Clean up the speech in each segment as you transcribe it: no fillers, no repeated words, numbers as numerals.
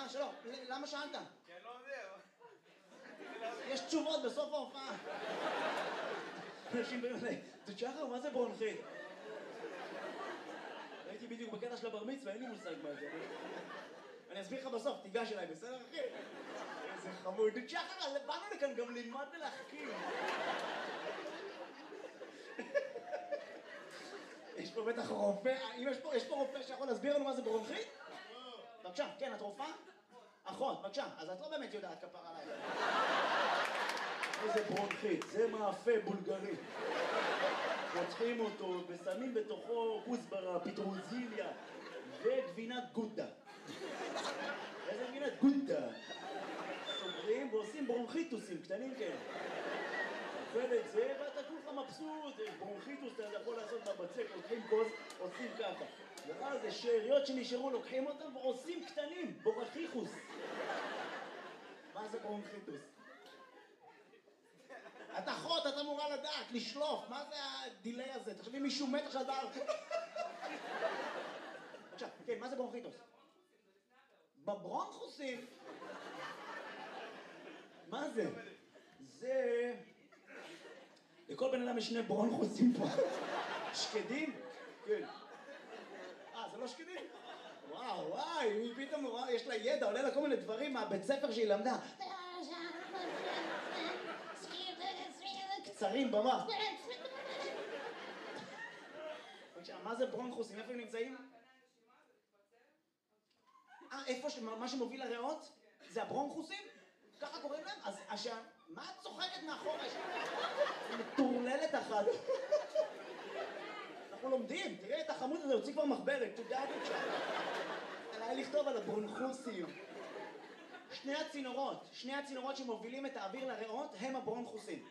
שלום, למה שאלת? כי אני לא יודע. יש תשובות בסוף ההופעה. אנשים באים אליי, שחר, מה זה ברונכית? הייתי בדיוק בקטע של הבר מצווה, אין לי מושג מה זה. אני אסביר לך בסוף, תיגש אליי, בסדר אחי? איזה חמוד. שחר, באנו לכאן גם ללמוד ולהחכים. יש פה בטח רופא, יש פה רופא שיכול להסביר לנו מה זה ברונכית? בבקשה, כן, את רופאה? אחות, בבקשה, אז את לא באמת יודעת כפרה עליי. איזה ברונכית, זה מאפה בולגרי. פותחים אותו ושמים בתוכו כוסברה, פטרוזיליה וגבינת גודה. איזה גבינת גודה? סוגרים ועושים ברונכיטוסים קטנים כאלה. תפל את זה ואתה כולך מבסוט, ברונכיטוס אתה יכול לעשות בבצק, לוקחים כוס, עושים ככה. ואז זה שאריות שנשארו, לוקחים אותם ועושים קטנים, בורחיחוס. מה זה ברונכיטוס? את אחות, את אמורה לדעת, לשלוף, מה זה הדילי הזה? תחשבי מישהו מת עכשיו דבר. עכשיו, כן, מה זה ברונכיטוס? בברונכוסים? מה זה? זה... לכל בן אדם יש שני ברונכוסים פה. שקדים? כן. זה לא שקדים? וואו, היא פתאום יש לה ידע, עולה לה כל מיני דברים מהבית ספר שהיא למדה. קצרים במוח. מה זה ברונכוסים? איפה הם נמצאים? איפה מה שמוביל לריאות? זה הברונכוסים? ככה קוראים להם? אז מה את צוחקת מאחורה? מטורללת אחת. אנחנו לומדים, תראה את החמוד הזה, הוציא כבר מחברת, תודה בבקשה. עליי לכתוב על הברונכוסים. שני הצינורות שמובילים את האוויר לריאות הם הברונכוסים.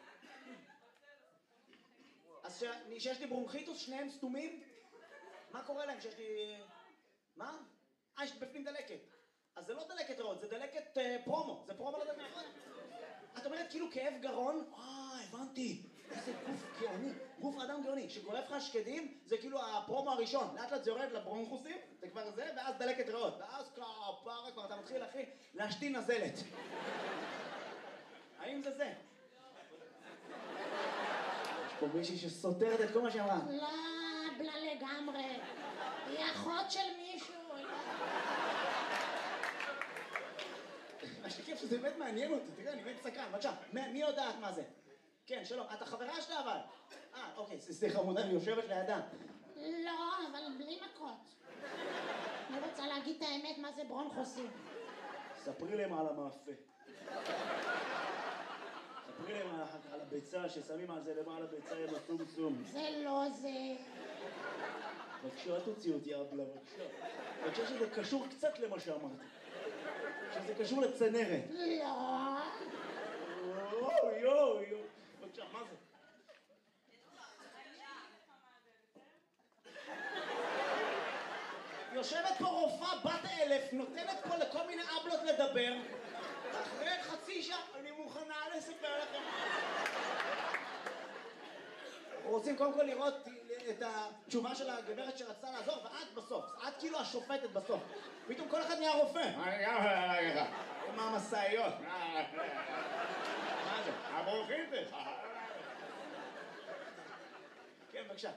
אז שיש לי ברונכיטוס, שניהם סתומים? מה קורה להם שיש לי... מה? יש בפנים דלקת. אז זה לא דלקת ריאות, זה דלקת פרומו. זה פרומו לדלקת ריאות. את אומרת כאילו כאב גרון? הבנתי. איזה גוף גאוני. גוף אדם גאוני. שגורף לך שקדים, זה כאילו הפרומו הראשון. לאט לאט זה יורד לברונכוסים, זה כבר זה, ואז דלקת ריאות. ואז כפרה כבר אתה מתחיל, אחי, להשתין נזלת. האם זה זה? יש פה מישהי שסותרת את כל מה שאמרה. לא, בלה לגמרי. היא אחות של מישהו. מה שכיף שזה באמת מעניין אותי, תראה, אני באמת סקרן, בבקשה, מי יודעת מה זה? כן, שלום, את החברה שלה אבל? אוקיי, סליחה חמודה, אני יושבת לידה. לא, אבל בלי מכות. אני רוצה להגיד את האמת מה זה ברונכוסים. ספרי להם על המאפה. ספרי להם על הביצה ששמים על זה למעלה ביצה עם הסום. זה לא זה. בבקשה, תוציא אותי אבלה, בבקשה. בבקשה שזה קשור קצת למה שאמרתי. שזה קשור לצנרת. לא. יואו. בבקשה, מה זה? יושבת פה רופאה בת 1000, נותנת פה לכל מיני אבלות לדבר. אחרי חצי שעה, אני מוכנה לספר לכם. רוצים קודם כל לראות את התשובה של הגברת שרצתה לעזור, ואת בסוף, את כאילו השופטת בסוף. פתאום כל אחד נהיה רופא. עם המסעיות. מה זה? הברונכיטוס. כן, בבקשה.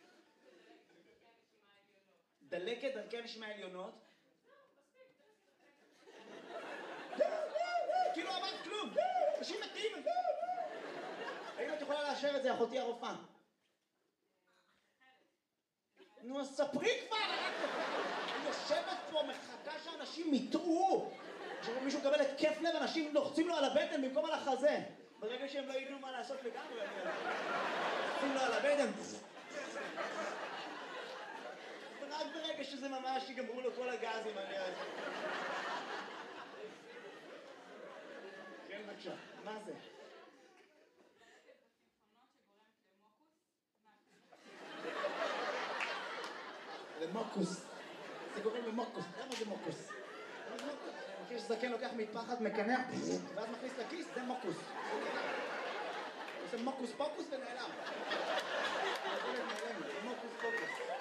דלקת דרכי הנשימה העליונות. כאילו אמרת כלום. אנשים מתים. האם את יכולה לאשר את זה, אחותי הרופאה? נו, אז ספרי כבר! אני יושבת פה, מחכה שאנשים יטעו. עכשיו מישהו מקבל התקף לב, אנשים לוחצים לו על הבטן במקום על החזה. ברגע שהם לא ידעו מה לעשות לגמרי, לוחצים לו על הבטן. ורק ברגע שזה ממש יגמרו לו כל הגזים, אני אז... כן, בבקשה. מה זה? למוקוס. זה גורם למוקוס. למה זה מוקוס? אני חושב שזקן לוקח מטפחת, מקנח, ואז מכניס לכיס, זה מוקוס. עושה מוקוס פוקוס ונעלם. זה מוקוס פוקוס.